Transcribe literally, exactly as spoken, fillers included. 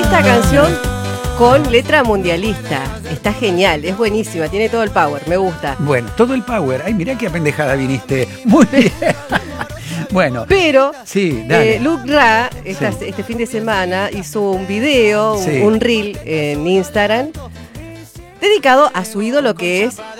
esta canción con letra mundialista. Está genial, es buenísima, tiene todo el power, me gusta. Bueno, todo el power. Ay, mirá qué apendejada viniste. Muy bien. Bueno. Pero sí, dale. Eh, Luke Ra, esta, Sí. este fin de semana, hizo un video, Sí. un, un reel en Instagram, dedicado a su ídolo que es